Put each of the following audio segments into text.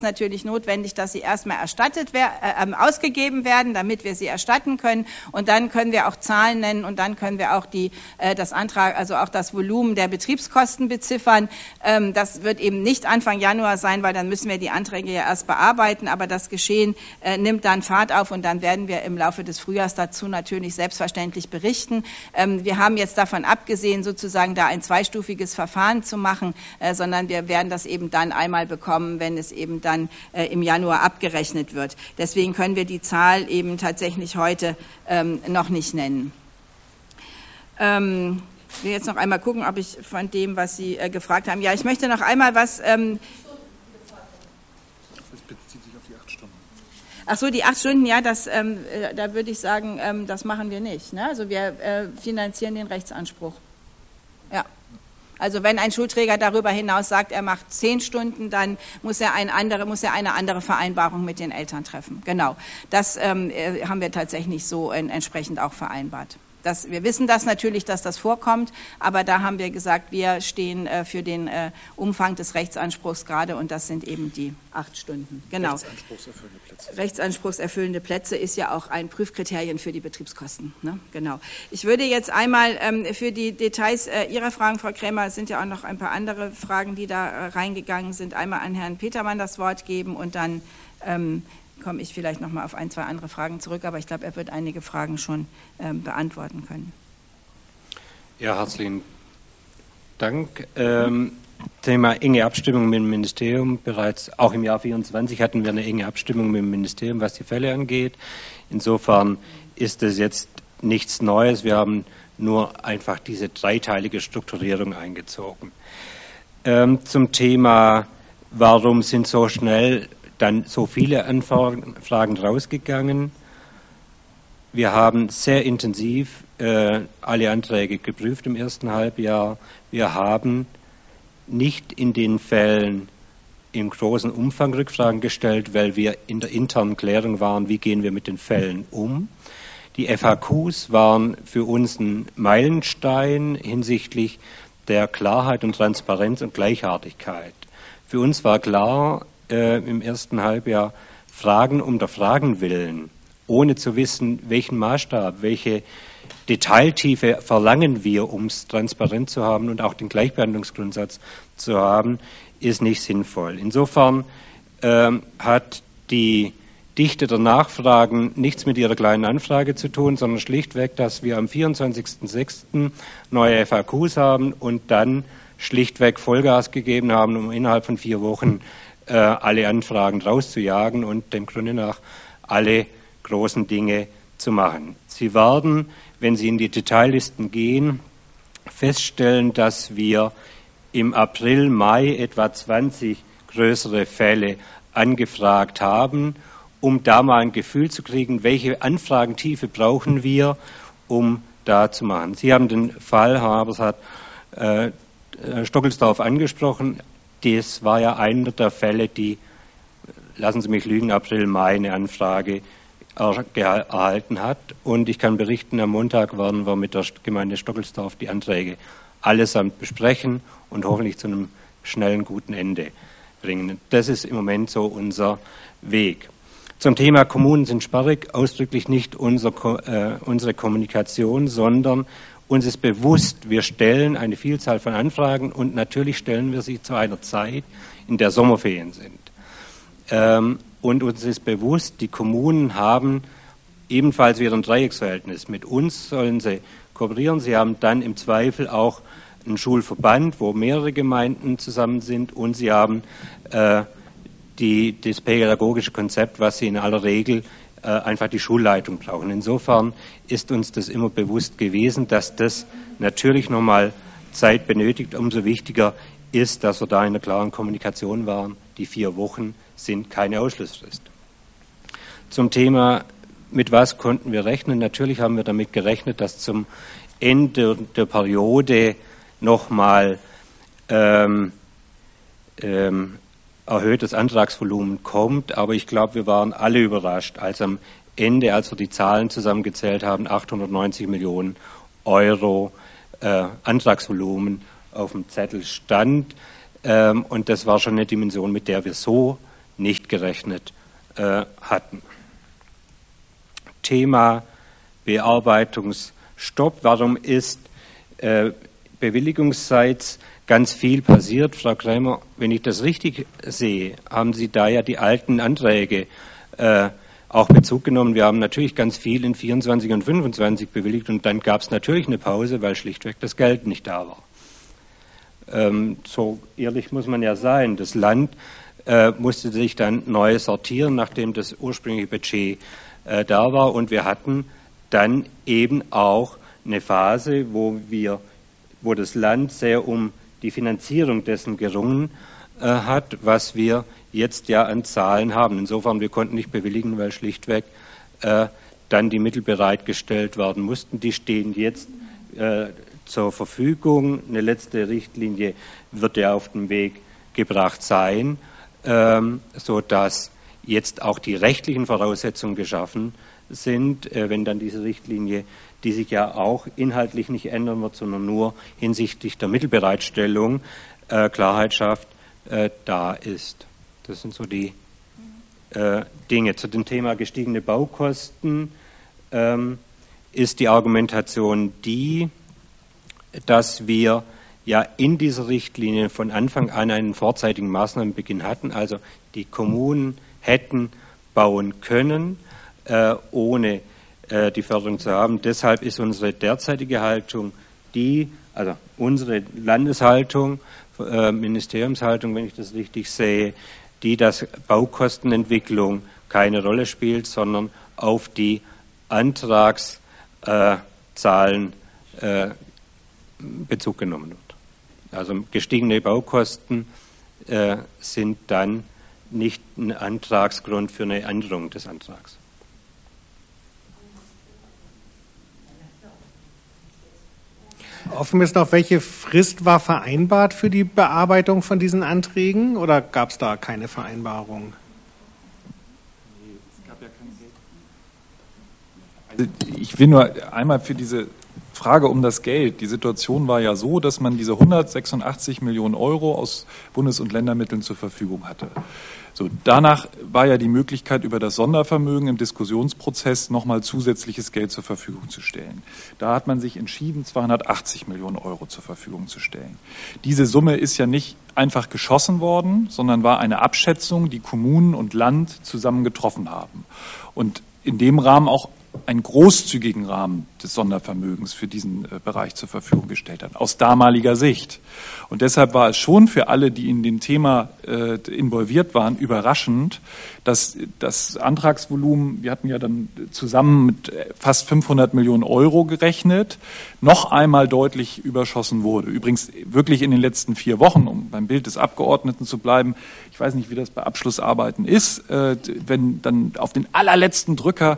natürlich notwendig, dass sie erstmal ausgegeben werden, damit wir sie erstatten können. Und dann können wir auch Zahlen nennen und dann können wir auch das Volumen der Betriebskosten beziffern. Das wird eben nicht Anfang Januar sein, weil dann müssen wir die Anträge ja erst bearbeiten. Aber das Geschehen nimmt dann Fahrt auf und dann werden wir im Laufe des Frühjahrs dazu natürlich selbstverständlich berichten. Wir haben jetzt davon abgesehen, sozusagen da ein zweistufiges Verfahren zu machen, sondern wir werden das eben dann einmal bekommen, wenn es eben dann im Januar abgerechnet wird. Deswegen können wir die Zahl eben tatsächlich heute noch nicht nennen. Ich will jetzt noch einmal gucken, ob ich von dem, was Sie gefragt haben. Ja, ich möchte noch einmal was... Das bezieht sich auf die 8 Stunden. Ach so, die 8 Stunden, ja, da würde ich sagen, das machen wir nicht. Ne? Also wir finanzieren den Rechtsanspruch. Ja. Also wenn ein Schulträger darüber hinaus sagt, er macht 10 Stunden, dann muss er eine andere Vereinbarung mit den Eltern treffen. Genau, das haben wir tatsächlich so entsprechend auch vereinbart. Wir wissen das natürlich, dass das vorkommt, aber da haben wir gesagt, wir stehen für den Umfang des Rechtsanspruchs gerade und das sind eben die 8 Stunden. Genau. Rechtsanspruchserfüllende Plätze. Rechtsanspruchserfüllende Plätze ist ja auch ein Prüfkriterien für die Betriebskosten. Ne? Genau. Ich würde jetzt einmal für die Details Ihrer Fragen, Frau Krämer, es sind ja auch noch ein paar andere Fragen, die da reingegangen sind, einmal an Herrn Petermann das Wort geben und dann komme ich vielleicht noch mal auf 1, 2 andere Fragen zurück, aber ich glaube, er wird einige Fragen schon beantworten können. Ja, herzlichen Dank. Thema enge Abstimmung mit dem Ministerium. Bereits auch im Jahr 2024 hatten wir eine enge Abstimmung mit dem Ministerium, was die Fälle angeht. Insofern ist es jetzt nichts Neues. Wir haben nur einfach diese dreiteilige Strukturierung eingezogen. Zum Thema, warum sind so schnell dann so viele Anfragen rausgegangen. Wir haben sehr intensiv alle Anträge geprüft im ersten Halbjahr. Wir haben nicht in den Fällen im großen Umfang Rückfragen gestellt, weil wir in der internen Klärung waren, wie gehen wir mit den Fällen um. Die FAQs waren für uns ein Meilenstein hinsichtlich der Klarheit und Transparenz und Gleichartigkeit. Für uns war klar, im ersten Halbjahr Fragen um der Fragen willen, ohne zu wissen, welchen Maßstab, welche Detailtiefe verlangen wir, um es transparent zu haben und auch den Gleichbehandlungsgrundsatz zu haben, ist nicht sinnvoll. Insofern hat die Dichte der Nachfragen nichts mit Ihrer kleinen Anfrage zu tun, sondern schlichtweg, dass wir am 24.06. neue FAQs haben und dann schlichtweg Vollgas gegeben haben, um innerhalb von 4 Wochen alle Anfragen rauszujagen und dem Grunde nach alle großen Dinge zu machen. Sie werden, wenn Sie in die Detaillisten gehen, feststellen, dass wir im April, Mai etwa 20 größere Fälle angefragt haben, um da mal ein Gefühl zu kriegen, welche Anfragentiefe brauchen wir, um da zu machen. Sie haben den Fall, Herr Habers hat Stockelsdorf angesprochen. Das war ja einer der Fälle, die, lassen Sie mich lügen, April, Mai eine Anfrage erhalten hat. Und ich kann berichten, am Montag werden wir mit der Gemeinde Stockelsdorf die Anträge allesamt besprechen und hoffentlich zu einem schnellen, guten Ende bringen. Das ist im Moment so unser Weg. Zum Thema Kommunen sind sperrig, ausdrücklich nicht unsere Kommunikation, sondern uns ist bewusst, wir stellen eine Vielzahl von Anfragen und natürlich stellen wir sie zu einer Zeit, in der Sommerferien sind. Und uns ist bewusst, die Kommunen haben ebenfalls wieder ein Dreiecksverhältnis. Mit uns sollen sie kooperieren. Sie haben dann im Zweifel auch einen Schulverband, wo mehrere Gemeinden zusammen sind und sie haben das pädagogische Konzept, was sie in aller Regel einfach die Schulleitung brauchen. Insofern ist uns das immer bewusst gewesen, dass das natürlich nochmal Zeit benötigt. Umso wichtiger ist, dass wir da in einer klaren Kommunikation waren. Die 4 Wochen sind keine Ausschlussfrist. Zum Thema, mit was konnten wir rechnen? Natürlich haben wir damit gerechnet, dass zum Ende der Periode nochmal erhöhtes Antragsvolumen kommt, aber ich glaube, wir waren alle überrascht, als am Ende, als wir die Zahlen zusammengezählt haben, 890 Millionen Euro Antragsvolumen auf dem Zettel stand. Und das war schon eine Dimension, mit der wir so nicht gerechnet hatten. Thema Bearbeitungsstopp. Warum ist bewilligungsseits ganz viel passiert? Frau Krämer, wenn ich das richtig sehe, haben Sie da ja die alten Anträge auch Bezug genommen. Wir haben natürlich ganz viel in 24 und 25 bewilligt und dann gab es natürlich eine Pause, weil schlichtweg das Geld nicht da war. So ehrlich muss man ja sein. Das Land musste sich dann neu sortieren, nachdem das ursprüngliche Budget da war, und wir hatten dann eben auch eine Phase, wo das Land sehr um die Finanzierung dessen gerungen hat, was wir jetzt ja an Zahlen haben. Insofern, wir konnten nicht bewilligen, weil schlichtweg dann die Mittel bereitgestellt werden mussten. Die stehen jetzt zur Verfügung. Eine letzte Richtlinie wird ja auf den Weg gebracht sein, sodass jetzt auch die rechtlichen Voraussetzungen geschaffen sind, wenn dann diese Richtlinie, die sich ja auch inhaltlich nicht ändern wird, sondern nur hinsichtlich der Mittelbereitstellung Klarheit schafft, da ist. Das sind so die Dinge. Zu dem Thema gestiegene Baukosten ist die Argumentation die, dass wir ja in dieser Richtlinie von Anfang an einen vorzeitigen Maßnahmenbeginn hatten. Also die Kommunen hätten bauen können, ohne die Förderung zu haben. Deshalb ist unsere derzeitige Haltung also unsere Landeshaltung, Ministeriumshaltung, wenn ich das richtig sehe, dass Baukostenentwicklung keine Rolle spielt, sondern auf die Antragszahlen Bezug genommen wird. Also gestiegene Baukosten sind dann nicht ein Antragsgrund für eine Änderung des Antrags. Offen ist noch, welche Frist war vereinbart für die Bearbeitung von diesen Anträgen, oder gab es da keine Vereinbarung? Es gab ja kein Geld. Also ich will nur einmal für diese Frage um das Geld. Die Situation war ja so, dass man diese 186 Millionen Euro aus Bundes- und Ländermitteln zur Verfügung hatte. So, danach war ja die Möglichkeit, über das Sondervermögen im Diskussionsprozess nochmal zusätzliches Geld zur Verfügung zu stellen. Da hat man sich entschieden, 280 Millionen Euro zur Verfügung zu stellen. Diese Summe ist ja nicht einfach geschossen worden, sondern war eine Abschätzung, die Kommunen und Land zusammen getroffen haben. Und in dem Rahmen auch einen großzügigen Rahmen des Sondervermögens für diesen Bereich zur Verfügung gestellt hat, aus damaliger Sicht. Und deshalb war es schon für alle, die in dem Thema involviert waren, überraschend, dass das Antragsvolumen, wir hatten ja dann zusammen mit fast 500 Millionen Euro gerechnet, noch einmal deutlich überschossen wurde. Übrigens wirklich in den letzten 4 Wochen, um beim Bild des Abgeordneten zu bleiben. Ich weiß nicht, wie das bei Abschlussarbeiten ist, wenn dann auf den allerletzten Drücker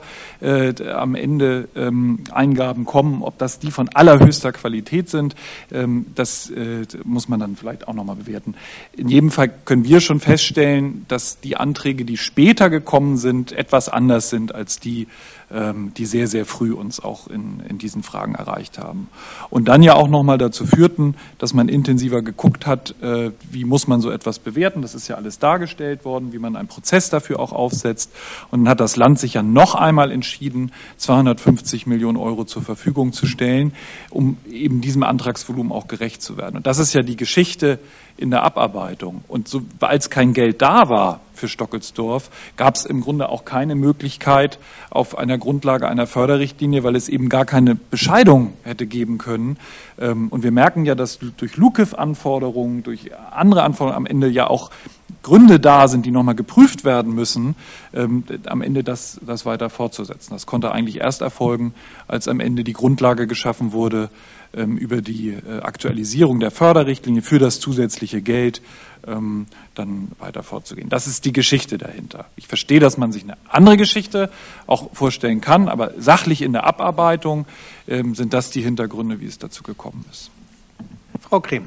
am Ende Eingaben kommen, ob das die von allerhöchster Qualität sind, das muss man dann vielleicht auch nochmal bewerten. In jedem Fall können wir schon feststellen, dass die Anträge, die später gekommen sind, etwas anders sind als die sehr, sehr früh uns auch in diesen Fragen erreicht haben. Und dann ja auch nochmal dazu führten, dass man intensiver geguckt hat, wie muss man so etwas bewerten. Das ist ja alles dargestellt worden, wie man einen Prozess dafür auch aufsetzt. Und dann hat das Land sich ja noch einmal entschieden, 250 Millionen Euro zur Verfügung zu stellen, um eben diesem Antragsvolumen auch gerecht zu werden. Und das ist ja die Geschichte in der Abarbeitung. Und so, als kein Geld da war für Stockelsdorf, gab es im Grunde auch keine Möglichkeit auf einer Grundlage einer Förderrichtlinie, weil es eben gar keine Bescheidung hätte geben können. Und wir merken ja, dass durch LUKIF-Anforderungen, durch andere Anforderungen am Ende ja auch Gründe da sind, die nochmal geprüft werden müssen, am Ende das weiter fortzusetzen. Das konnte eigentlich erst erfolgen, als am Ende die Grundlage geschaffen wurde, über die Aktualisierung der Förderrichtlinie für das zusätzliche Geld dann weiter fortzugehen. Das ist die Geschichte dahinter. Ich verstehe, dass man sich eine andere Geschichte auch vorstellen kann, aber sachlich in der Abarbeitung sind das die Hintergründe, wie es dazu gekommen ist. Frau Krehm.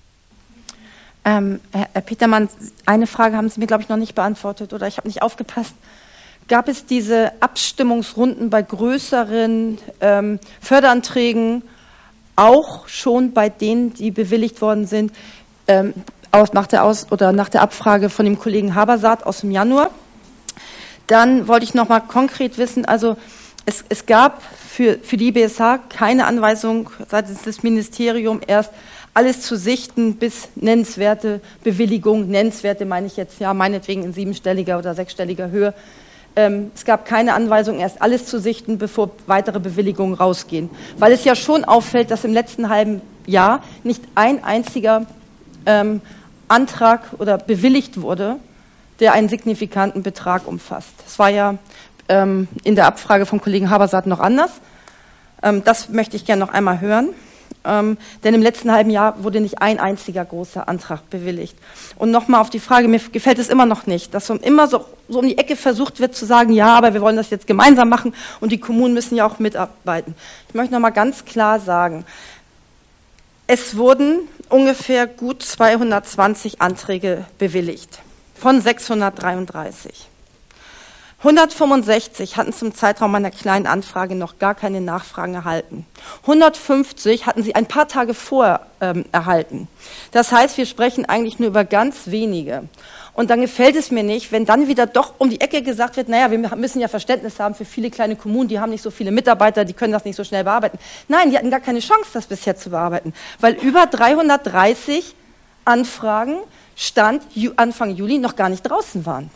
Herr Petermann, eine Frage haben Sie mir, glaube ich, noch nicht beantwortet oder ich habe nicht aufgepasst. Gab es diese Abstimmungsrunden bei größeren Förderanträgen auch schon bei denen, die bewilligt worden sind, nach der Abfrage von dem Kollegen Habersaat aus dem Januar. Dann wollte ich noch mal konkret wissen, also es gab für die IBSH keine Anweisung seitens des Ministeriums, erst alles zu sichten bis nennenswerte Bewilligung, nennenswerte meine ich jetzt, ja, meinetwegen in 7-stelliger oder 6-stelliger Höhe. Es gab keine Anweisung, erst alles zu sichten, bevor weitere Bewilligungen rausgehen. Weil es ja schon auffällt, dass im letzten halben Jahr nicht ein einziger Antrag oder bewilligt wurde, der einen signifikanten Betrag umfasst. Das war ja in der Abfrage vom Kollegen Habersaat noch anders. Das möchte ich gerne noch einmal hören. Denn im letzten halben Jahr wurde nicht ein einziger großer Antrag bewilligt. Und nochmal auf die Frage, mir gefällt es immer noch nicht, dass immer so um die Ecke versucht wird zu sagen, ja, aber wir wollen das jetzt gemeinsam machen und die Kommunen müssen ja auch mitarbeiten. Ich möchte nochmal ganz klar sagen, es wurden ungefähr gut 220 Anträge bewilligt von 633. 165 hatten zum Zeitraum meiner kleinen Anfrage noch gar keine Nachfragen erhalten. 150 hatten sie ein paar Tage vorher erhalten. Das heißt, wir sprechen eigentlich nur über ganz wenige. Und dann gefällt es mir nicht, wenn dann wieder doch um die Ecke gesagt wird, naja, wir müssen ja Verständnis haben für viele kleine Kommunen, die haben nicht so viele Mitarbeiter, die können das nicht so schnell bearbeiten. Nein, die hatten gar keine Chance, das bisher zu bearbeiten, weil über 330 Anfragen Stand Anfang Juli noch gar nicht draußen waren.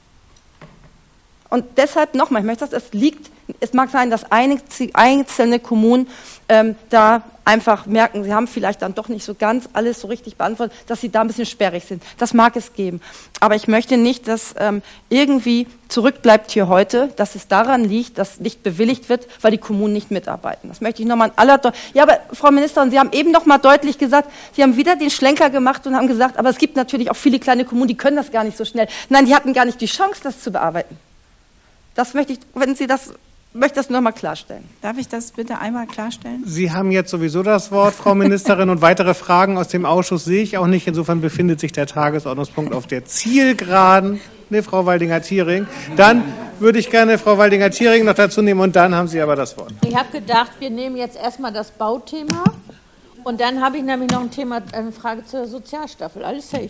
Und deshalb nochmal, ich möchte das, es mag sein, dass einzelne Kommunen da einfach merken, sie haben vielleicht dann doch nicht so ganz alles so richtig beantwortet, dass sie da ein bisschen sperrig sind. Das mag es geben. Aber ich möchte nicht, dass irgendwie zurückbleibt hier heute, dass es daran liegt, dass nicht bewilligt wird, weil die Kommunen nicht mitarbeiten. Das möchte ich nochmal Ja, aber Frau Ministerin, Sie haben eben noch mal deutlich gesagt, Sie haben wieder den Schlenker gemacht und haben gesagt, aber es gibt natürlich auch viele kleine Kommunen, die können das gar nicht so schnell. Nein, die hatten gar nicht die Chance, das zu bearbeiten. Das möchte ich, möchte das noch mal klarstellen. Darf ich das bitte einmal klarstellen? Sie haben jetzt sowieso das Wort, Frau Ministerin, und weitere Fragen aus dem Ausschuss sehe ich auch nicht. Insofern befindet sich der Tagesordnungspunkt auf der Zielgeraden. Ne, Frau Waldinger-Thiering. Dann würde ich gerne Frau Waldinger-Thiering noch dazu nehmen und dann haben Sie aber das Wort. Ich habe gedacht, wir nehmen jetzt erstmal das Bauthema und dann habe ich nämlich noch eine Frage zur Sozialstaffel. Alles safe.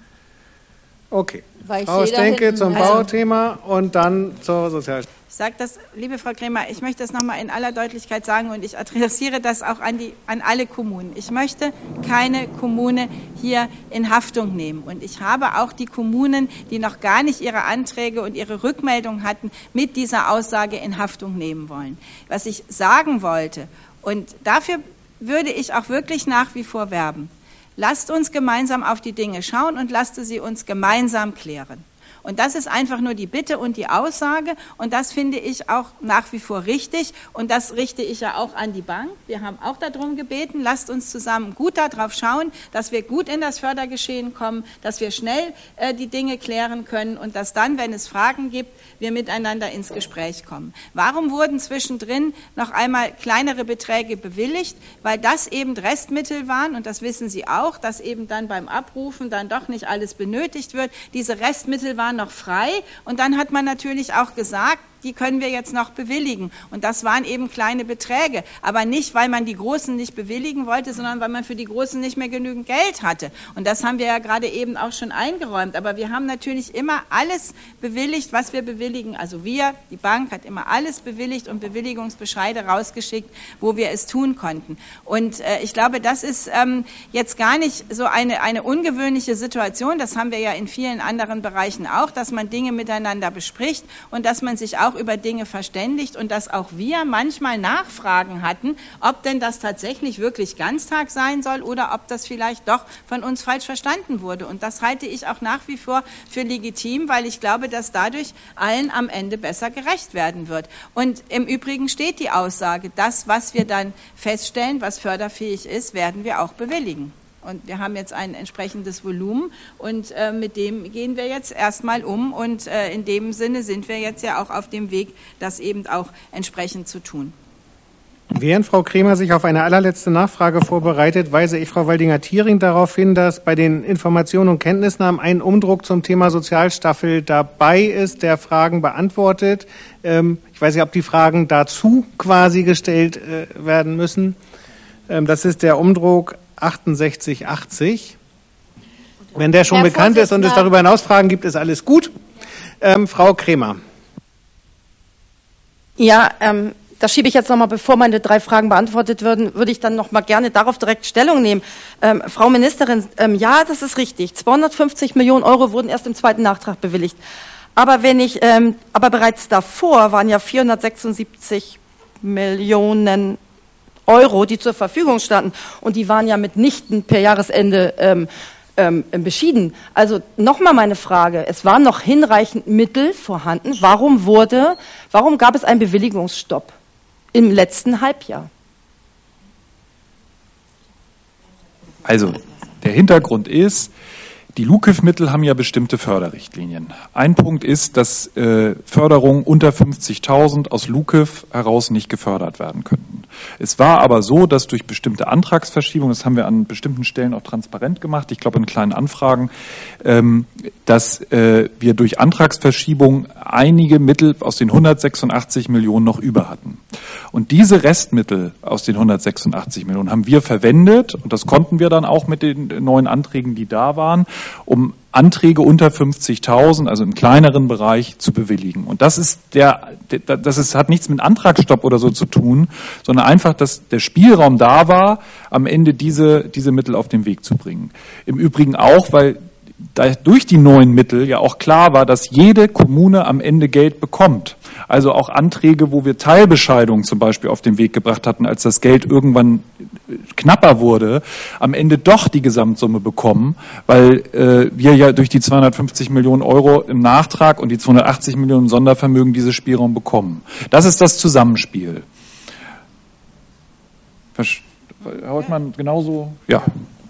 Okay. Frau Stenke zum Bauthema und dann zur Sozialstaffel. Ich sage das, liebe Frau Kremer, ich möchte das nochmal in aller Deutlichkeit sagen und ich adressiere das auch an alle Kommunen. Ich möchte keine Kommune hier in Haftung nehmen. Und ich habe auch die Kommunen, die noch gar nicht ihre Anträge und ihre Rückmeldung hatten, mit dieser Aussage in Haftung nehmen wollen. Was ich sagen wollte, und dafür würde ich auch wirklich nach wie vor werben, lasst uns gemeinsam auf die Dinge schauen und lasst sie uns gemeinsam klären. Und das ist einfach nur die Bitte und die Aussage und das finde ich auch nach wie vor richtig und das richte ich ja auch an die Bank. Wir haben auch darum gebeten, lasst uns zusammen gut darauf schauen, dass wir gut in das Fördergeschehen kommen, dass wir schnell die Dinge klären können und dass dann, wenn es Fragen gibt, wir miteinander ins Gespräch kommen. Warum wurden zwischendrin noch einmal kleinere Beträge bewilligt? Weil das eben Restmittel waren und das wissen Sie auch, dass eben dann beim Abrufen dann doch nicht alles benötigt wird. Diese Restmittel waren noch frei und dann hat man natürlich auch gesagt, die können wir jetzt noch bewilligen. Und das waren eben kleine Beträge. Aber nicht, weil man die Großen nicht bewilligen wollte, sondern weil man für die Großen nicht mehr genügend Geld hatte. Und das haben wir ja gerade eben auch schon eingeräumt. Aber wir haben natürlich immer alles bewilligt, was wir bewilligen. Also die Bank hat immer alles bewilligt und Bewilligungsbescheide rausgeschickt, wo wir es tun konnten. Und ich glaube, das ist jetzt gar nicht so eine ungewöhnliche Situation. Das haben wir ja in vielen anderen Bereichen auch, dass man Dinge miteinander bespricht und dass man sich auch über Dinge verständigt und dass auch wir manchmal Nachfragen hatten, ob denn das tatsächlich wirklich Ganztag sein soll oder ob das vielleicht doch von uns falsch verstanden wurde. Und das halte ich auch nach wie vor für legitim, weil ich glaube, dass dadurch allen am Ende besser gerecht werden wird. Und im Übrigen steht die Aussage, das, was wir dann feststellen, was förderfähig ist, werden wir auch bewilligen. Und wir haben jetzt ein entsprechendes Volumen und mit dem gehen wir jetzt erstmal um und in dem Sinne sind wir jetzt ja auch auf dem Weg, das eben auch entsprechend zu tun. Während Frau Kremer sich auf eine allerletzte Nachfrage vorbereitet, weise ich Frau Waldinger-Thiering darauf hin, dass bei den Informationen und Kenntnisnahmen ein Umdruck zum Thema Sozialstaffel dabei ist, der Fragen beantwortet. Ich weiß nicht, ob die Fragen dazu quasi gestellt werden müssen. Das ist der Umdruck 6880. Wenn der schon bekannt ist und es darüber hinaus Fragen gibt, ist alles gut. Frau Kremer. Ja, das schiebe ich jetzt nochmal, bevor meine 3 Fragen beantwortet würden, würde ich dann nochmal gerne darauf direkt Stellung nehmen. Frau Ministerin, ja, das ist richtig. 250 Millionen Euro wurden erst im zweiten Nachtrag bewilligt. Aber aber bereits davor waren ja 476 Millionen Euro, die zur Verfügung standen. Und die waren ja mitnichten per Jahresende beschieden. Also nochmal meine Frage, es waren noch hinreichend Mittel vorhanden. Warum gab es einen Bewilligungsstopp im letzten Halbjahr? Also, der Hintergrund ist, die LUKIF-Mittel haben ja bestimmte Förderrichtlinien. Ein Punkt ist, dass Förderungen unter 50.000 aus LUKIF heraus nicht gefördert werden könnten. Es war aber so, dass durch bestimmte Antragsverschiebungen, das haben wir an bestimmten Stellen auch transparent gemacht, ich glaube in kleinen Anfragen, dass wir durch Antragsverschiebung einige Mittel aus den 186 Millionen noch über hatten. Und diese Restmittel aus den 186 Millionen haben wir verwendet, und das konnten wir dann auch mit den neuen Anträgen, die da waren, um Anträge unter 50.000, also im kleineren Bereich, zu bewilligen. Und das hat nichts mit Antragsstopp oder so zu tun, sondern einfach, dass der Spielraum da war, am Ende diese Mittel auf den Weg zu bringen. Im Übrigen auch, weil durch die neuen Mittel ja auch klar war, dass jede Kommune am Ende Geld bekommt. Also auch Anträge, wo wir Teilbescheidungen zum Beispiel auf den Weg gebracht hatten, als das Geld irgendwann knapper wurde, am Ende doch die Gesamtsumme bekommen, weil wir ja durch die 250 Millionen Euro im Nachtrag und die 280 Millionen im Sondervermögen diese Spielraum bekommen. Das ist das Zusammenspiel. Herr Holtmann, genauso? Ja.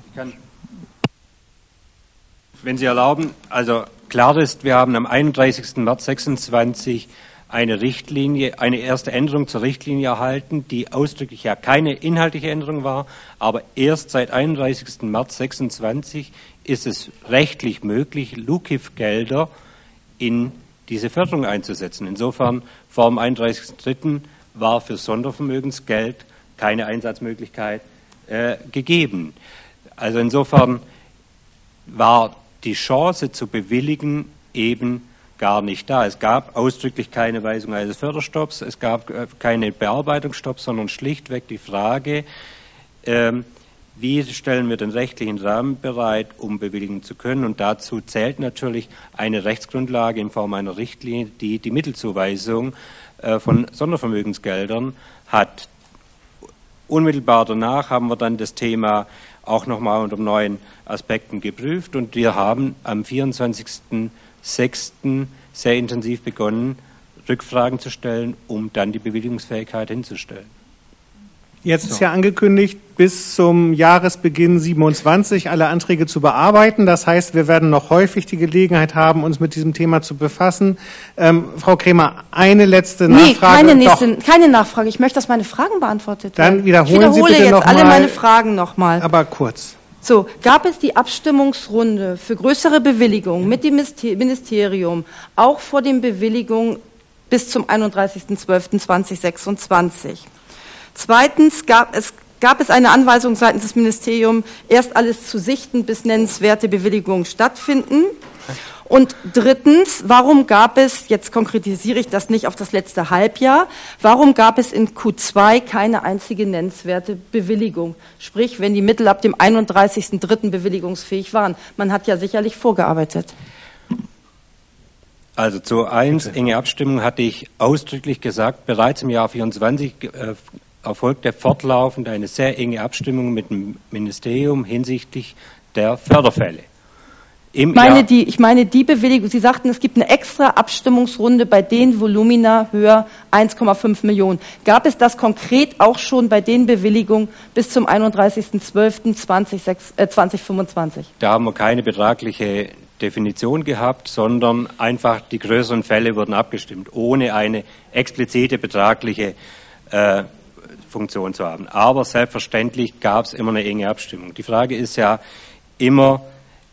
Wenn Sie erlauben, also klar ist, wir haben am 31. März 26 eine Richtlinie, eine erste Änderung zur Richtlinie erhalten, die ausdrücklich ja keine inhaltliche Änderung war, aber erst seit 31. März 26 ist es rechtlich möglich, LUKIF-Gelder in diese Förderung einzusetzen. Insofern, vor dem 31.03. war für Sondervermögensgeld keine Einsatzmöglichkeit gegeben. Also insofern war die Chance zu bewilligen eben gar nicht da. Es gab ausdrücklich keine Weisung eines Förderstopps, es gab keine Bearbeitungsstopps, sondern schlichtweg die Frage, wie stellen wir den rechtlichen Rahmen bereit, um bewilligen zu können. Und dazu zählt natürlich eine Rechtsgrundlage in Form einer Richtlinie, die die Mittelzuweisung von Sondervermögensgeldern hat. Unmittelbar danach haben wir dann das Thema auch nochmal unter neuen Aspekten geprüft und wir haben am 24.06. sehr intensiv begonnen, Rückfragen zu stellen, um dann die Bewilligungsfähigkeit hinzustellen. Jetzt ist ja angekündigt, bis zum Jahresbeginn 27 alle Anträge zu bearbeiten. Das heißt, wir werden noch häufig die Gelegenheit haben, uns mit diesem Thema zu befassen. Frau Kremer, eine letzte Nachfrage. Keine Nachfrage. Ich möchte, dass meine Fragen beantwortet werden. Dann wiederholen Sie bitte noch mal. Alle meine Fragen nochmal. Aber kurz. So, gab es die Abstimmungsrunde für größere Bewilligungen mit dem Ministerium, auch vor den Bewilligungen bis zum 31.12.2026? Zweitens gab es eine Anweisung seitens des Ministeriums, erst alles zu sichten, bis nennenswerte Bewilligungen stattfinden. Und drittens, warum gab es, jetzt konkretisiere ich das nicht auf das letzte Halbjahr, warum gab es in Q2 keine einzige nennenswerte Bewilligung? Sprich, wenn die Mittel ab dem 31.03. bewilligungsfähig waren. Man hat ja sicherlich vorgearbeitet. Also zu 1, enge Abstimmung, hatte ich ausdrücklich gesagt, bereits im Jahr 24 erfolgte fortlaufend eine sehr enge Abstimmung mit dem Ministerium hinsichtlich der Förderfälle. Ich meine die Bewilligung. Sie sagten, es gibt eine extra Abstimmungsrunde bei den Volumina höher 1,5 Millionen. Gab es das konkret auch schon bei den Bewilligungen bis zum 31.12.2025? Da haben wir keine betragliche Definition gehabt, sondern einfach die größeren Fälle wurden abgestimmt, ohne eine explizite betragliche Funktion zu haben. Aber selbstverständlich gab es immer eine enge Abstimmung. Die Frage ist ja immer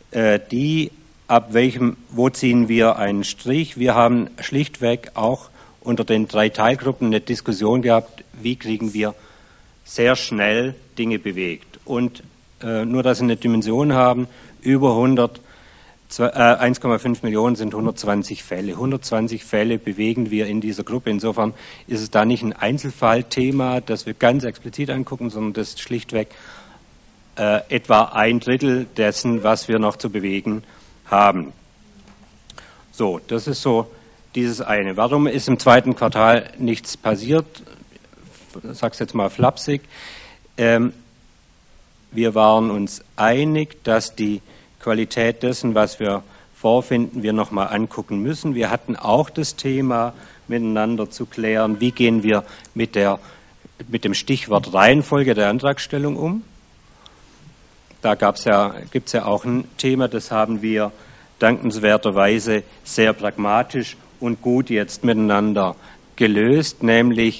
wo ziehen wir einen Strich? Wir haben schlichtweg auch unter den 3 Teilgruppen eine Diskussion gehabt, wie kriegen wir sehr schnell Dinge bewegt. Und nur, dass Sie eine Dimension haben, über 1,5 Millionen sind 120 Fälle. 120 Fälle bewegen wir in dieser Gruppe. Insofern ist es da nicht ein Einzelfallthema, das wir ganz explizit angucken, sondern das ist schlichtweg etwa 1/3 dessen, was wir noch zu bewegen haben. So, das ist so dieses eine. Warum ist im zweiten Quartal nichts passiert? Ich sage es jetzt mal flapsig. Wir waren uns einig, dass die Qualität dessen, was wir vorfinden, wir nochmal angucken müssen. Wir hatten auch das Thema miteinander zu klären, wie gehen wir mit dem Stichwort Reihenfolge der Antragstellung um. Da gibt es ja auch ein Thema, das haben wir dankenswerterweise sehr pragmatisch und gut jetzt miteinander gelöst, nämlich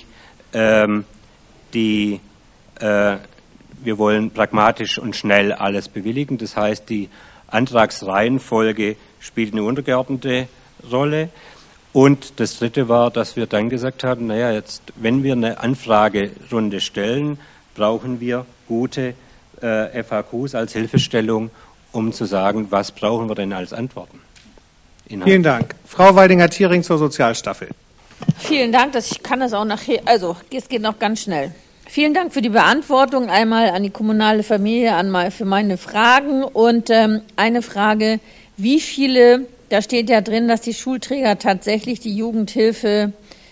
wir wollen pragmatisch und schnell alles bewilligen. Das heißt, die Antragsreihenfolge spielt eine untergeordnete Rolle. Und das Dritte war, dass wir dann gesagt haben, naja, jetzt, wenn wir eine Anfragerunde stellen, brauchen wir gute FAQs als Hilfestellung, um zu sagen, was brauchen wir denn als Antworten. Vielen Dank. Frau Waldinger-Thiering zur Sozialstaffel. Vielen Dank, ich kann das auch nachher, also es geht noch ganz schnell. Vielen Dank für die Beantwortung, einmal an die kommunale Familie, für meine Fragen und eine Frage, wie viele, da steht ja drin, dass die Schulträger tatsächlich die Jugendhilfe,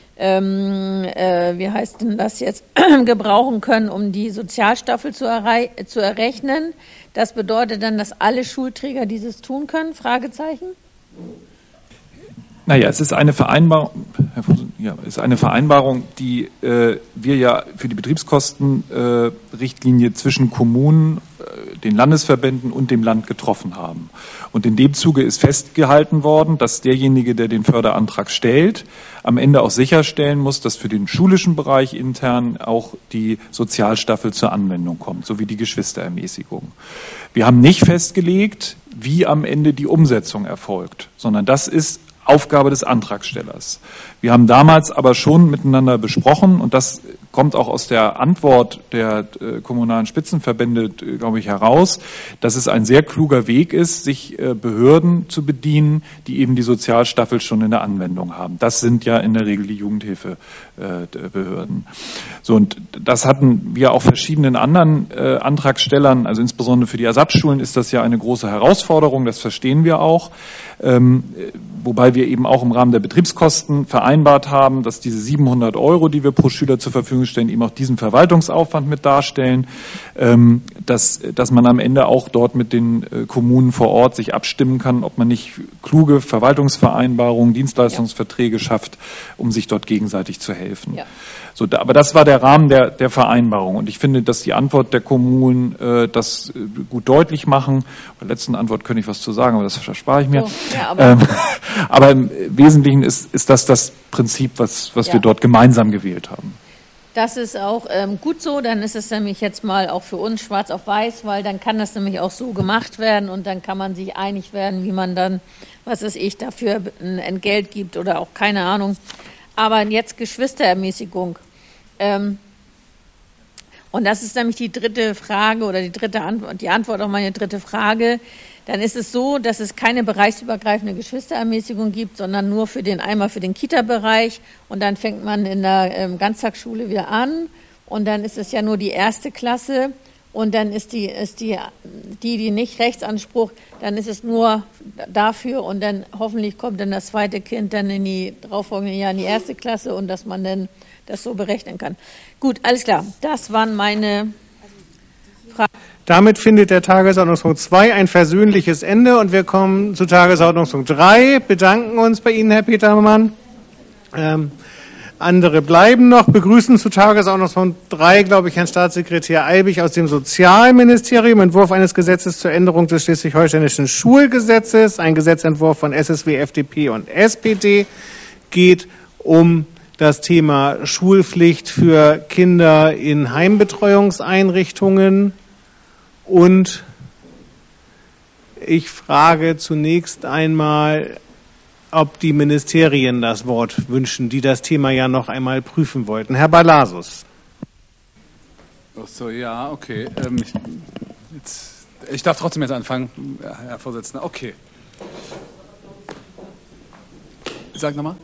wie heißt denn das jetzt, gebrauchen können, um die Sozialstaffel zu errechnen. Das bedeutet dann, dass alle Schulträger dieses tun können? Fragezeichen? Naja, es ist eine Vereinbarung, die wir ja für die Betriebskostenrichtlinie zwischen Kommunen, den Landesverbänden und dem Land getroffen haben. Und in dem Zuge ist festgehalten worden, dass derjenige, der den Förderantrag stellt, am Ende auch sicherstellen muss, dass für den schulischen Bereich intern auch die Sozialstaffel zur Anwendung kommt, sowie die Geschwisterermäßigung. Wir haben nicht festgelegt, wie am Ende die Umsetzung erfolgt, sondern das ist Aufgabe des Antragstellers. Wir haben damals aber schon miteinander besprochen, und das kommt auch aus der Antwort der kommunalen Spitzenverbände, glaube ich, heraus, dass es ein sehr kluger Weg ist, sich Behörden zu bedienen, die eben die Sozialstaffel schon in der Anwendung haben. Das sind ja in der Regel die Jugendhilfebehörden. So, und das hatten wir auch verschiedenen anderen Antragstellern, also insbesondere für die Ersatzschulen ist das ja eine große Herausforderung, das verstehen wir auch. Wobei wir eben auch im Rahmen der Betriebskosten vereinbart haben, dass diese 700 €, die wir pro Schüler zur Verfügung stellen, eben auch diesen Verwaltungsaufwand mit darstellen, dass man am Ende auch dort mit den Kommunen vor Ort sich abstimmen kann, ob man nicht kluge Verwaltungsvereinbarungen, Dienstleistungsverträge schafft, um sich dort gegenseitig zu helfen. Ja. So, aber das war der Rahmen der Vereinbarung. Und ich finde, dass die Antwort der Kommunen das gut deutlich machen. Bei der letzten Antwort könnte ich was zu sagen, aber das verspare ich mir. So, ja, aber im Wesentlichen ist das Prinzip, was wir dort gemeinsam gewählt haben. Das ist auch gut so, dann ist es nämlich jetzt mal auch für uns schwarz auf weiß, weil dann kann das nämlich auch so gemacht werden und dann kann man sich einig werden, wie man dann, was weiß ich, dafür ein Entgelt gibt oder auch keine Ahnung. Aber jetzt Geschwisterermäßigung. Und das ist nämlich die dritte Frage oder die Antwort auf meine dritte Frage. Dann ist es so, dass es keine bereichsübergreifende Geschwisterermäßigung gibt, sondern nur einmal für den Kita-Bereich. Und dann fängt man in der Ganztagsschule wieder an. Und dann ist es ja nur die erste Klasse. Und dann ist die nicht Rechtsanspruch, dann ist es nur dafür. Und dann hoffentlich kommt dann das zweite Kind dann in die darauffolgenden Jahre in die erste Klasse und dass man dann das so berechnen kann. Gut, alles klar. Das waren meine Fragen. Damit findet der Tagesordnungspunkt 2 ein versöhnliches Ende und wir kommen zu Tagesordnungspunkt 3. Bedanken uns bei Ihnen, Herr Petermann. Andere bleiben noch. Begrüßen zu Tagesordnungspunkt 3, glaube ich, Herrn Staatssekretär Albig aus dem Sozialministerium. Entwurf eines Gesetzes zur Änderung des Schleswig-Holsteinischen Schulgesetzes. Ein Gesetzentwurf von SSW, FDP und SPD. Geht um das Thema Schulpflicht für Kinder in Heimbetreuungseinrichtungen. Und ich frage zunächst einmal, ob die Ministerien das Wort wünschen, die das Thema ja noch einmal prüfen wollten. Herr Balasus. Ach so, ja, okay. Jetzt Ich darf trotzdem jetzt anfangen, Herr Vorsitzender. Okay. Sag nochmal.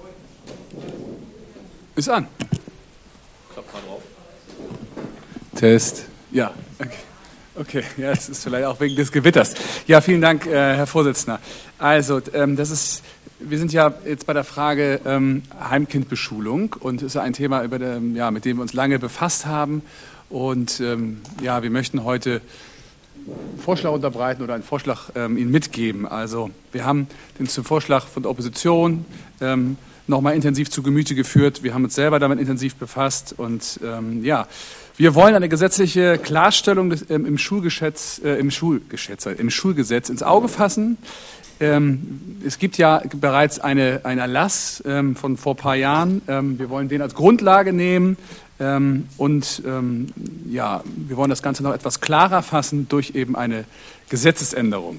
Ist an. Klappt mal drauf. Test. Ja, okay. Ja, es ist vielleicht auch wegen des Gewitters. Ja, vielen Dank, Herr Vorsitzender. Also, wir sind ja jetzt bei der Frage Heimkindbeschulung und ist ja ein Thema, mit dem wir uns lange befasst haben. Und wir möchten heute einen Vorschlag unterbreiten oder einen Vorschlag Ihnen mitgeben. Also wir haben den Vorschlag von der Opposition nochmal intensiv zu Gemüte geführt. Wir haben uns selber damit intensiv befasst und wir wollen eine gesetzliche Klarstellung im Schulgesetz ins Auge fassen. Es gibt ja bereits einen Erlass von vor ein paar Jahren. Wir wollen den als Grundlage nehmen. Wir wollen das Ganze noch etwas klarer fassen durch eben eine Gesetzesänderung.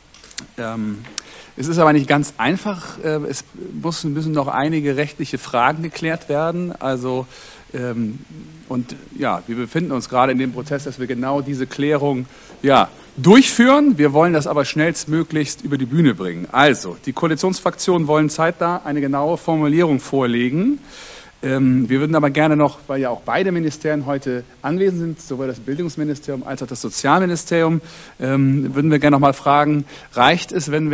Es ist aber nicht ganz einfach. Es müssen noch einige rechtliche Fragen geklärt werden. Wir befinden uns gerade in dem Prozess, dass wir genau diese Klärung durchführen. Wir wollen das aber schnellstmöglichst über die Bühne bringen. Also, die Koalitionsfraktionen wollen zeitnah eine genaue Formulierung vorlegen. Wir würden aber gerne noch, weil ja auch beide Ministerien heute anwesend sind, sowohl das Bildungsministerium als auch das Sozialministerium, würden wir gerne noch mal fragen, reicht es, wenn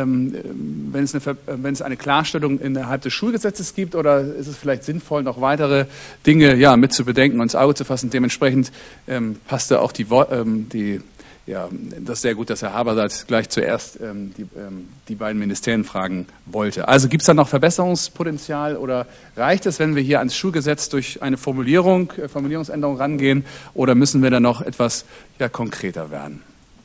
es eine Klarstellung innerhalb des Schulgesetzes gibt, oder ist es vielleicht sinnvoll, noch weitere Dinge mit zu bedenken und ins Auge zu fassen? Dementsprechend passte auch das ist sehr gut, dass Herr Habersaat gleich zuerst die beiden Ministerien fragen wollte. Also gibt es da noch Verbesserungspotenzial oder reicht es, wenn wir hier ans Schulgesetz durch eine Formulierungsänderung rangehen, oder müssen wir da noch etwas konkreter werden?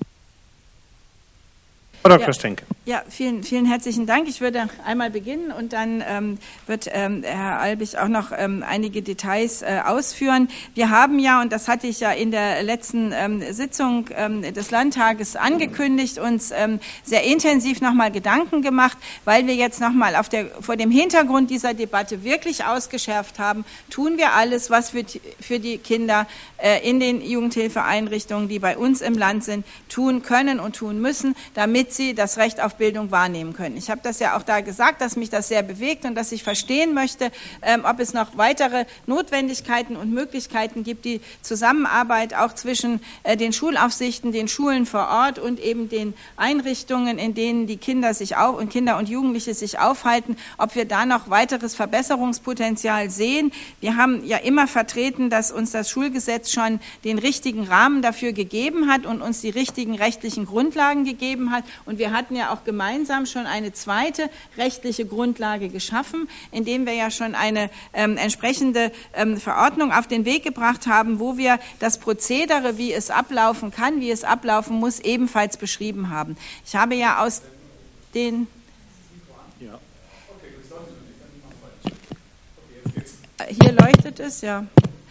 Frau Dr. Stenke. Ja, vielen, vielen herzlichen Dank. Ich würde einmal beginnen und dann wird Herr Albig auch noch einige Details ausführen. Wir haben ja, und das hatte ich ja in der letzten Sitzung des Landtages angekündigt, uns sehr intensiv nochmal Gedanken gemacht, weil wir jetzt nochmal vor dem Hintergrund dieser Debatte wirklich ausgeschärft haben, tun wir alles, was wir für die Kinder in den Jugendhilfeeinrichtungen, die bei uns im Land sind, tun können und tun müssen, damit sie das Recht auf Bildung wahrnehmen können. Ich habe das ja auch da gesagt, dass mich das sehr bewegt und dass ich verstehen möchte, ob es noch weitere Notwendigkeiten und Möglichkeiten gibt, die Zusammenarbeit auch zwischen den Schulaufsichten, den Schulen vor Ort und eben den Einrichtungen, in denen die Kinder und Jugendliche sich aufhalten, ob wir da noch weiteres Verbesserungspotenzial sehen. Wir haben ja immer vertreten, dass uns das Schulgesetz schon den richtigen Rahmen dafür gegeben hat und uns die richtigen rechtlichen Grundlagen gegeben hat. Und wir hatten ja auch gemeinsam schon eine zweite rechtliche Grundlage geschaffen, indem wir ja schon eine entsprechende Verordnung auf den Weg gebracht haben, wo wir das Prozedere, wie es ablaufen kann, wie es ablaufen muss, ebenfalls beschrieben haben. Ich habe ja aus den... Hier leuchtet es, ja.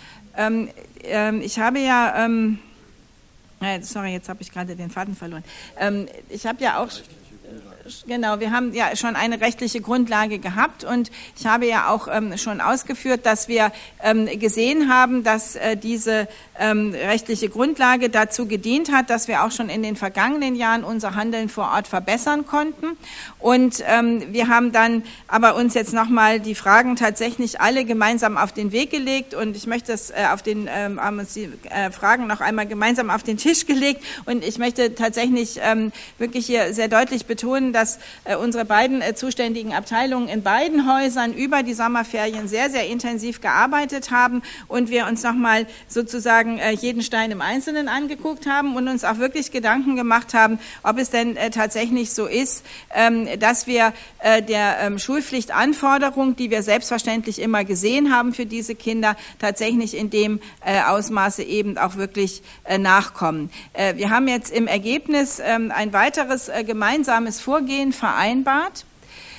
Ich habe ja... sorry, jetzt habe ich gerade den Faden verloren. Ich habe ja auch... Genau, wir haben ja schon eine rechtliche Grundlage gehabt und ich habe ja auch schon ausgeführt, dass wir gesehen haben, dass diese rechtliche Grundlage dazu gedient hat, dass wir auch schon in den vergangenen Jahren unser Handeln vor Ort verbessern konnten. Und wir haben dann aber uns jetzt nochmal die Fragen tatsächlich alle gemeinsam auf den Weg gelegt und ich möchte haben uns die Fragen noch einmal gemeinsam auf den Tisch gelegt und ich möchte tatsächlich wirklich hier sehr deutlich betonen, dass unsere beiden zuständigen Abteilungen in beiden Häusern über die Sommerferien sehr, sehr intensiv gearbeitet haben und wir uns nochmal sozusagen jeden Stein im Einzelnen angeguckt haben und uns auch wirklich Gedanken gemacht haben, ob es denn tatsächlich so ist, dass wir der Schulpflichtanforderung, die wir selbstverständlich immer gesehen haben für diese Kinder, tatsächlich in dem Ausmaße eben auch wirklich nachkommen. Wir haben jetzt im Ergebnis ein weiteres gemeinsames Vorgehen vereinbart.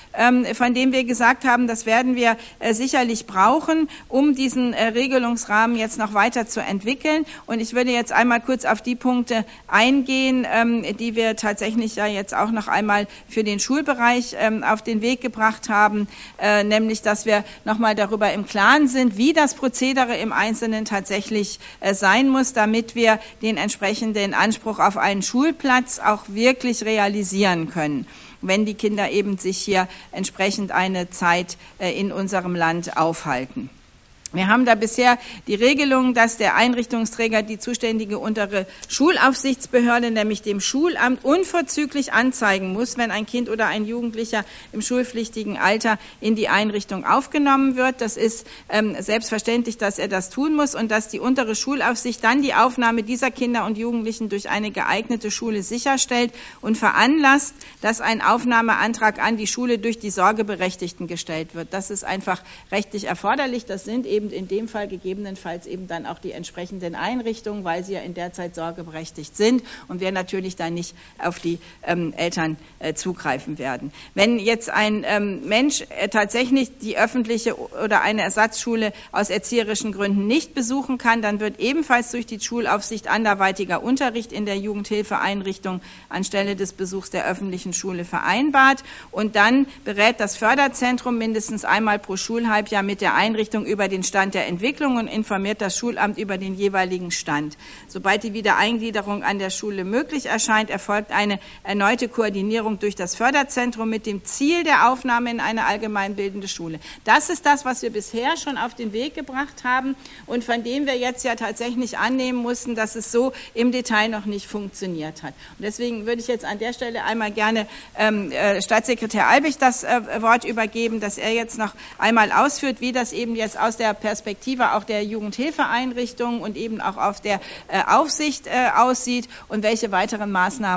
von dem wir gesagt haben, das werden wir sicherlich brauchen, um diesen Regelungsrahmen jetzt noch weiter zu entwickeln. Und ich würde jetzt einmal kurz auf die Punkte eingehen, die wir tatsächlich ja jetzt auch noch einmal für den Schulbereich auf den Weg gebracht haben, nämlich, dass wir nochmal darüber im Klaren sind, wie das Prozedere im Einzelnen tatsächlich sein muss, damit wir den entsprechenden Anspruch auf einen Schulplatz auch wirklich realisieren können, wenn die Kinder eben sich hier entsprechend eine Zeit in unserem Land aufhalten. Wir haben da bisher die Regelung, dass der Einrichtungsträger die zuständige untere Schulaufsichtsbehörde, nämlich dem Schulamt, unverzüglich anzeigen muss, wenn ein Kind oder ein Jugendlicher im schulpflichtigen Alter in die Einrichtung aufgenommen wird. Das ist selbstverständlich, dass er das tun muss und dass die untere Schulaufsicht dann die Aufnahme dieser Kinder und Jugendlichen durch eine geeignete Schule sicherstellt und veranlasst, dass ein Aufnahmeantrag an die Schule durch die Sorgeberechtigten gestellt wird. Das ist einfach rechtlich erforderlich. Das sind eben in dem Fall gegebenenfalls eben dann auch die entsprechenden Einrichtungen, weil sie ja in der Zeit sorgeberechtigt sind und wir natürlich dann nicht auf die Eltern zugreifen werden. Wenn jetzt ein Mensch tatsächlich die öffentliche oder eine Ersatzschule aus erzieherischen Gründen nicht besuchen kann, dann wird ebenfalls durch die Schulaufsicht anderweitiger Unterricht in der Jugendhilfeeinrichtung anstelle des Besuchs der öffentlichen Schule vereinbart und dann berät das Förderzentrum mindestens einmal pro Schulhalbjahr mit der Einrichtung über den Stand der Entwicklung und informiert das Schulamt über den jeweiligen Stand. Sobald die Wiedereingliederung an der Schule möglich erscheint, erfolgt eine erneute Koordinierung durch das Förderzentrum mit dem Ziel der Aufnahme in eine allgemeinbildende Schule. Das ist das, was wir bisher schon auf den Weg gebracht haben und von dem wir jetzt ja tatsächlich annehmen mussten, dass es so im Detail noch nicht funktioniert hat. Und deswegen würde ich jetzt an der Stelle einmal gerne Staatssekretär Albig das Wort übergeben, dass er jetzt noch einmal ausführt, wie das eben jetzt aus der Perspektive auch der Jugendhilfeeinrichtungen und eben auch auf der Aufsicht aussieht und zu welchen weiteren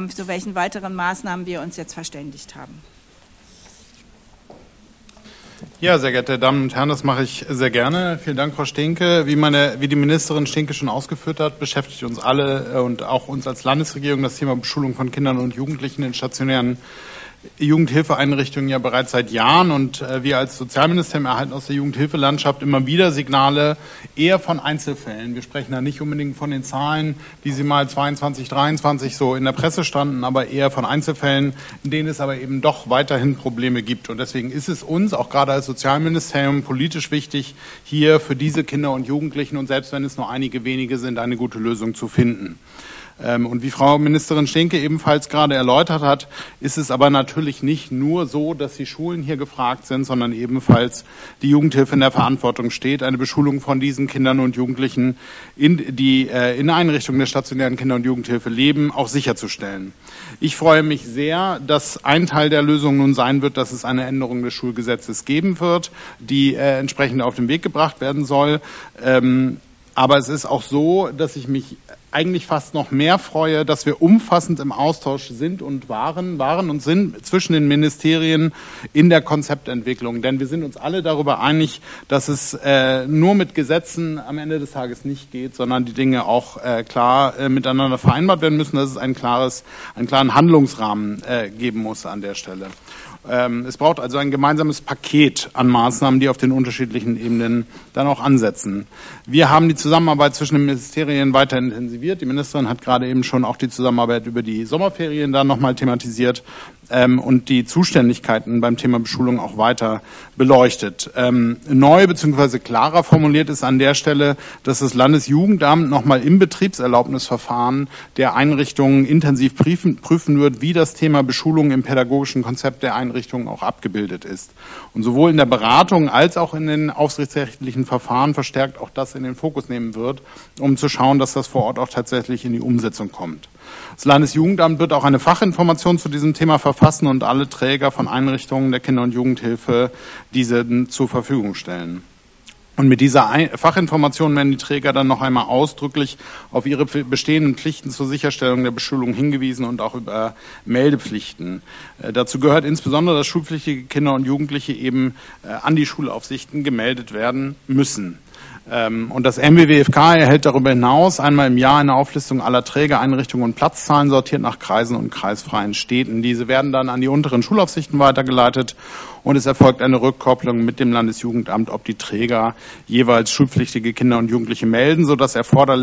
Maßnahmen wir uns jetzt verständigt haben. Ja, sehr geehrte Damen und Herren, das mache ich sehr gerne. Vielen Dank, Frau Stinke. Wie die Ministerin Stinke schon ausgeführt hat, beschäftigt uns alle und auch uns als Landesregierung das Thema Beschulung von Kindern und Jugendlichen in stationären Jugendhilfeeinrichtungen ja bereits seit Jahren und wir als Sozialministerium erhalten aus der Jugendhilfelandschaft immer wieder Signale eher von Einzelfällen. Wir sprechen da nicht unbedingt von den Zahlen, wie sie mal 22, 23 so in der Presse standen, aber eher von Einzelfällen, in denen es aber eben doch weiterhin Probleme gibt. Und deswegen ist es uns, auch gerade als Sozialministerium, politisch wichtig, hier für diese Kinder und Jugendlichen und selbst wenn es nur einige wenige sind, eine gute Lösung zu finden. Und wie Frau Ministerin Stinke ebenfalls gerade erläutert hat, ist es aber natürlich nicht nur so, dass die Schulen hier gefragt sind, sondern ebenfalls die Jugendhilfe in der Verantwortung steht, eine Beschulung von diesen Kindern und Jugendlichen, die in Einrichtungen der stationären Kinder- und Jugendhilfe leben, auch sicherzustellen. Ich freue mich sehr, dass ein Teil der Lösung nun sein wird, dass es eine Änderung des Schulgesetzes geben wird, die entsprechend auf den Weg gebracht werden soll. Aber es ist auch so, dass ich mich eigentlich fast noch mehr freue, dass wir umfassend im Austausch sind und waren und sind zwischen den Ministerien in der Konzeptentwicklung. Denn wir sind uns alle darüber einig, dass es nur mit Gesetzen am Ende des Tages nicht geht, sondern die Dinge auch klar miteinander vereinbart werden müssen, dass es einen klaren Handlungsrahmen geben muss an der Stelle. Es braucht also ein gemeinsames Paket an Maßnahmen, die auf den unterschiedlichen Ebenen dann auch ansetzen. Wir haben die Zusammenarbeit zwischen den Ministerien weiter intensiviert. Die Ministerin hat gerade eben schon auch die Zusammenarbeit über die Sommerferien dann nochmal thematisiert und die Zuständigkeiten beim Thema Beschulung auch weiter beleuchtet. Neu bzw. klarer formuliert ist an der Stelle, dass das Landesjugendamt nochmal im Betriebserlaubnisverfahren der Einrichtungen intensiv prüfen wird, wie das Thema Beschulung im pädagogischen Konzept der Einrichtungen auch abgebildet ist. Und sowohl in der Beratung als auch in den aufsichtsrechtlichen Verfahren verstärkt auch das in den Fokus nehmen wird, um zu schauen, dass das vor Ort auch tatsächlich in die Umsetzung kommt. Das Landesjugendamt wird auch eine Fachinformation zu diesem Thema verfassen und alle Träger von Einrichtungen der Kinder- und Jugendhilfe diese zur Verfügung stellen. Und mit dieser Fachinformation werden die Träger dann noch einmal ausdrücklich auf ihre bestehenden Pflichten zur Sicherstellung der Beschulung hingewiesen und auch über Meldepflichten. Dazu gehört insbesondere, dass schulpflichtige Kinder und Jugendliche eben an die Schulaufsichten gemeldet werden müssen. Und das MWWFK erhält darüber hinaus einmal im Jahr eine Auflistung aller Träger, Einrichtungen und Platzzahlen, sortiert nach Kreisen und kreisfreien Städten. Diese werden dann an die unteren Schulaufsichten weitergeleitet und es erfolgt eine Rückkopplung mit dem Landesjugendamt, ob die Träger jeweils schulpflichtige Kinder und Jugendliche melden, sodass,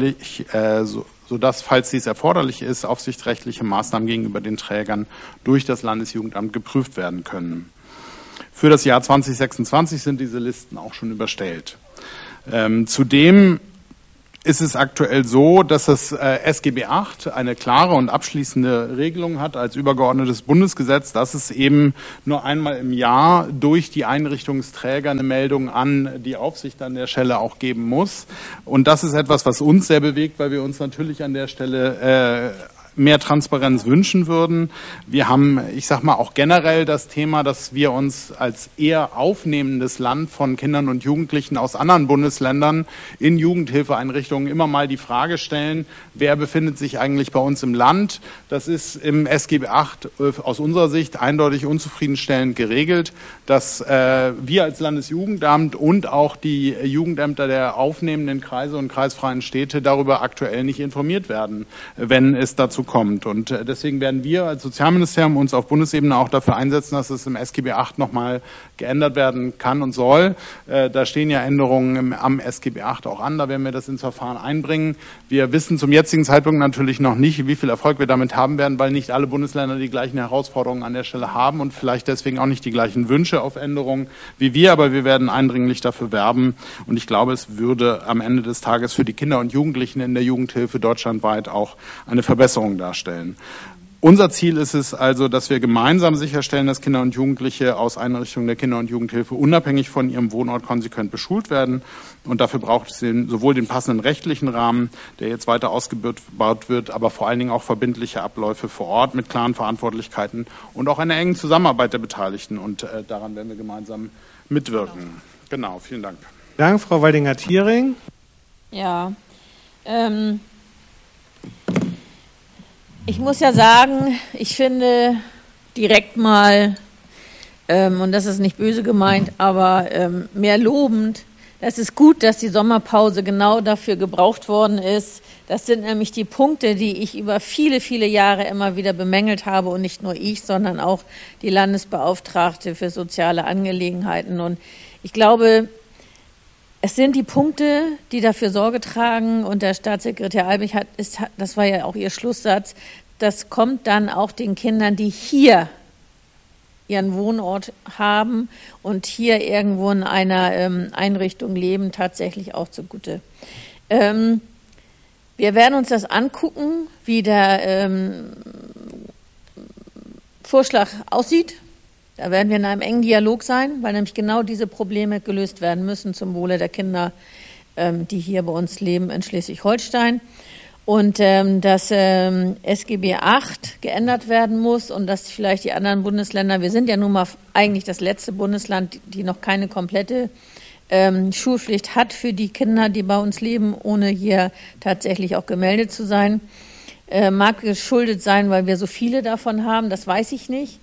falls dies erforderlich ist, aufsichtsrechtliche Maßnahmen gegenüber den Trägern durch das Landesjugendamt geprüft werden können. Für das Jahr 2026 sind diese Listen auch schon überstellt. Zudem ist es aktuell so, dass das SGB VIII eine klare und abschließende Regelung hat als übergeordnetes Bundesgesetz, dass es eben nur einmal im Jahr durch die Einrichtungsträger eine Meldung an die Aufsicht an der Stelle auch geben muss. Und das ist etwas, was uns sehr bewegt, weil wir uns natürlich an der Stelle mehr Transparenz wünschen würden. Wir haben, ich sag mal, auch generell das Thema, dass wir uns als eher aufnehmendes Land von Kindern und Jugendlichen aus anderen Bundesländern in Jugendhilfeeinrichtungen immer mal die Frage stellen, wer befindet sich eigentlich bei uns im Land? Das ist im SGB VIII aus unserer Sicht eindeutig unzufriedenstellend geregelt, dass wir als Landesjugendamt und auch die Jugendämter der aufnehmenden Kreise und kreisfreien Städte darüber aktuell nicht informiert werden, wenn es dazu kommt. Und deswegen werden wir als Sozialministerium uns auf Bundesebene auch dafür einsetzen, dass es im SGB VIII nochmal geändert werden kann und soll. Da stehen ja Änderungen am SGB VIII auch an, da werden wir das ins Verfahren einbringen. Wir wissen zum jetzigen Zeitpunkt natürlich noch nicht, wie viel Erfolg wir damit haben werden, weil nicht alle Bundesländer die gleichen Herausforderungen an der Stelle haben und vielleicht deswegen auch nicht die gleichen Wünsche auf Änderungen wie wir, aber wir werden eindringlich dafür werben und ich glaube, es würde am Ende des Tages für die Kinder und Jugendlichen in der Jugendhilfe deutschlandweit auch eine Verbesserung darstellen. Unser Ziel ist es also, dass wir gemeinsam sicherstellen, dass Kinder und Jugendliche aus Einrichtungen der Kinder- und Jugendhilfe unabhängig von ihrem Wohnort konsequent beschult werden. Und dafür braucht es sowohl den passenden rechtlichen Rahmen, der jetzt weiter ausgebaut wird, aber vor allen Dingen auch verbindliche Abläufe vor Ort mit klaren Verantwortlichkeiten und auch einer engen Zusammenarbeit der Beteiligten. Und daran werden wir gemeinsam mitwirken. Genau, vielen Dank. Danke, Frau Waldinger-Thiering. Ja, ich muss ja sagen, ich finde direkt mal, und das ist nicht böse gemeint, aber mehr lobend, es ist gut, dass die Sommerpause genau dafür gebraucht worden ist. Das sind nämlich die Punkte, die ich über viele, viele Jahre immer wieder bemängelt habe und nicht nur ich, sondern auch die Landesbeauftragte für soziale Angelegenheiten. Und ich glaube, es sind die Punkte, die dafür Sorge tragen und der Staatssekretär Albig das war ja auch Ihr Schlusssatz, das kommt dann auch den Kindern, die hier ihren Wohnort haben und hier irgendwo in einer Einrichtung leben, tatsächlich auch zugute. Wir werden uns das angucken, wie der Vorschlag aussieht. Da werden wir in einem engen Dialog sein, weil nämlich genau diese Probleme gelöst werden müssen zum Wohle der Kinder, die hier bei uns leben in Schleswig-Holstein. Und dass SGB VIII geändert werden muss und dass vielleicht die anderen Bundesländer, wir sind ja nun mal eigentlich das letzte Bundesland, die noch keine komplette Schulpflicht hat für die Kinder, die bei uns leben, ohne hier tatsächlich auch gemeldet zu sein. Mag geschuldet sein, weil wir so viele davon haben, das weiß ich nicht.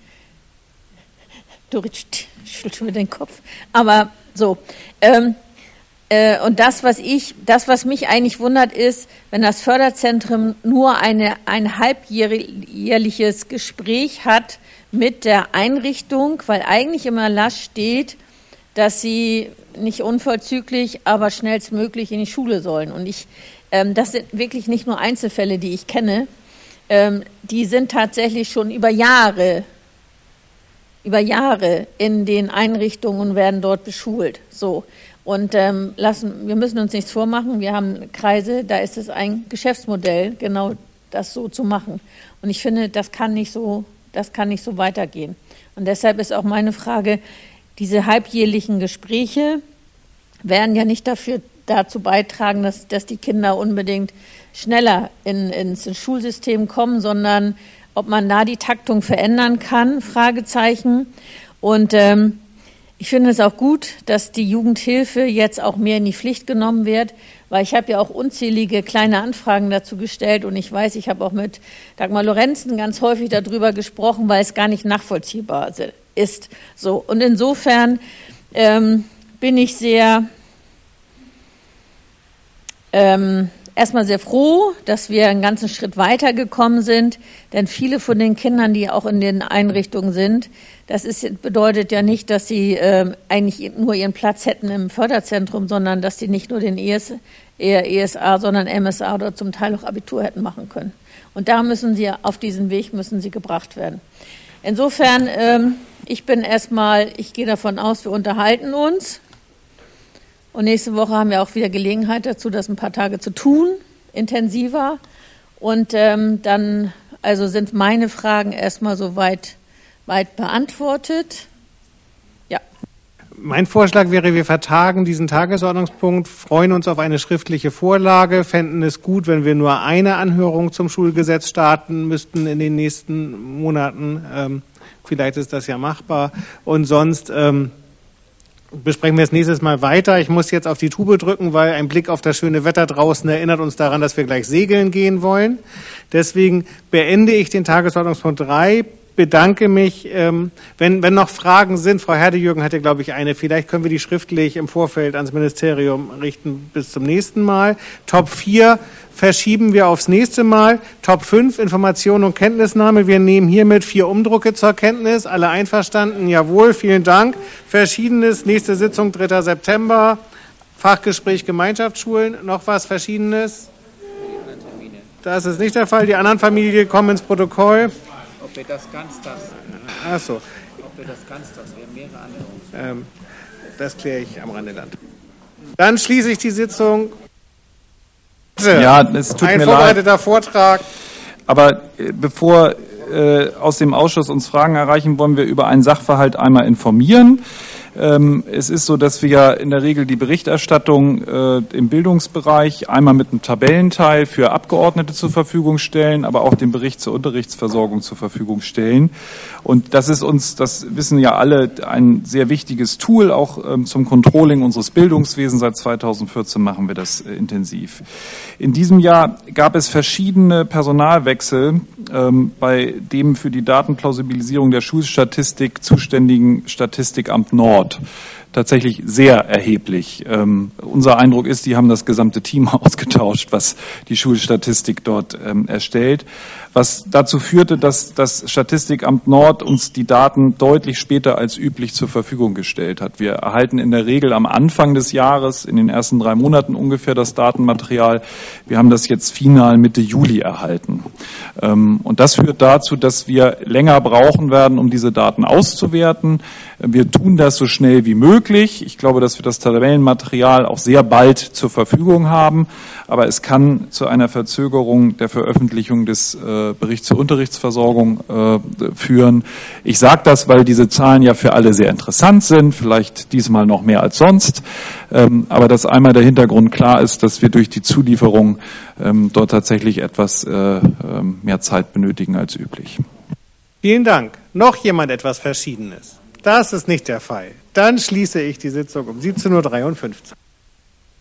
Dorit schüttelt schon mit den Kopf. Aber so. Und das, was mich eigentlich wundert, ist, wenn das Förderzentrum nur ein halbjährliches Gespräch hat mit der Einrichtung, weil eigentlich im Erlass steht, dass sie nicht unverzüglich, aber schnellstmöglich in die Schule sollen. Und das sind wirklich nicht nur Einzelfälle, die ich kenne, die sind tatsächlich schon über Jahre in den Einrichtungen und werden dort beschult. So. Und wir müssen uns nichts vormachen. Wir haben Kreise, da ist es ein Geschäftsmodell, genau das so zu machen. Und ich finde, das kann nicht so weitergehen. Und deshalb ist auch meine Frage, diese halbjährlichen Gespräche werden ja nicht dazu beitragen, dass die Kinder unbedingt schneller ins Schulsystem kommen, sondern ob man da die Taktung verändern kann, Fragezeichen. Und ich finde es auch gut, dass die Jugendhilfe jetzt auch mehr in die Pflicht genommen wird, weil ich habe ja auch unzählige kleine Anfragen dazu gestellt und ich weiß, ich habe auch mit Dagmar Lorenzen ganz häufig darüber gesprochen, weil es gar nicht nachvollziehbar ist. So. Und insofern bin ich sehr erstmal sehr froh, dass wir einen ganzen Schritt weitergekommen sind, denn viele von den Kindern, die auch in den Einrichtungen sind, bedeutet ja nicht, dass sie eigentlich nur ihren Platz hätten im Förderzentrum, sondern dass sie nicht nur den ESA, sondern MSA oder zum Teil auch Abitur hätten machen können. Und da auf diesen Weg müssen sie gebracht werden. Insofern, ich gehe davon aus, wir unterhalten uns. Und nächste Woche haben wir auch wieder Gelegenheit dazu, das ein paar Tage zu tun, intensiver. Und dann sind meine Fragen erstmal soweit beantwortet. Ja. Mein Vorschlag wäre, wir vertagen diesen Tagesordnungspunkt, freuen uns auf eine schriftliche Vorlage, fänden es gut, wenn wir nur eine Anhörung zum Schulgesetz starten müssten in den nächsten Monaten. Vielleicht ist das ja machbar. Und sonst besprechen wir es nächstes Mal weiter. Ich muss jetzt auf die Tube drücken, weil ein Blick auf das schöne Wetter draußen erinnert uns daran, dass wir gleich segeln gehen wollen. Deswegen beende ich den Tagesordnungspunkt 3. Bedanke mich. Wenn noch Fragen sind, Frau Herdejürgen hatte, glaube ich, eine. Vielleicht können wir die schriftlich im Vorfeld ans Ministerium richten bis zum nächsten Mal. Top 4 verschieben wir aufs nächste Mal. Top 5 Information und Kenntnisnahme. Wir nehmen hiermit 4 Umdrucke zur Kenntnis. Alle einverstanden? Jawohl, vielen Dank. Verschiedenes, nächste Sitzung 3. September. Fachgespräch Gemeinschaftsschulen. Noch was Verschiedenes? Das ist nicht der Fall. Die anderen Familien kommen ins Protokoll. Ob wir das Ganztags? Ach so. Ob wir das Ganztags? Wir haben mehrere Anhörungen. Das kläre ich am Rande Land. Dann schließe ich die Sitzung. Ja, es tut mir leid. Ein vorbereiteter Vortrag. Aber bevor aus dem Ausschuss uns Fragen erreichen, wollen wir über einen Sachverhalt einmal informieren. Es ist so, dass wir ja in der Regel die Berichterstattung im Bildungsbereich einmal mit einem Tabellenteil für Abgeordnete zur Verfügung stellen, aber auch den Bericht zur Unterrichtsversorgung zur Verfügung stellen. Und das ist uns, das wissen ja alle, ein sehr wichtiges Tool, auch zum Controlling unseres Bildungswesens. Seit 2014 machen wir das intensiv. In diesem Jahr gab es verschiedene Personalwechsel bei dem für die Datenplausibilisierung der Schulstatistik zuständigen Statistikamt Nord. Tatsächlich sehr erheblich. Unser Eindruck ist, die haben das gesamte Team ausgetauscht, was die Schulstatistik dort erstellt, was dazu führte, dass das Statistikamt Nord uns die Daten deutlich später als üblich zur Verfügung gestellt hat. Wir erhalten in der Regel am Anfang des Jahres, in den ersten 3 Monaten ungefähr, das Datenmaterial. Wir haben das jetzt final Mitte Juli erhalten. Und das führt dazu, dass wir länger brauchen werden, um diese Daten auszuwerten. Wir tun das so schnell wie möglich. Ich glaube, dass wir das Tabellenmaterial auch sehr bald zur Verfügung haben. Aber es kann zu einer Verzögerung der Veröffentlichung des Berichts zur Unterrichtsversorgung führen. Ich sage das, weil diese Zahlen ja für alle sehr interessant sind, vielleicht diesmal noch mehr als sonst. Aber dass einmal der Hintergrund klar ist, dass wir durch die Zulieferung dort tatsächlich etwas mehr Zeit benötigen als üblich. Vielen Dank. Noch jemand etwas Verschiedenes? Das ist nicht der Fall. Dann schließe ich die Sitzung um 17:53 Uhr.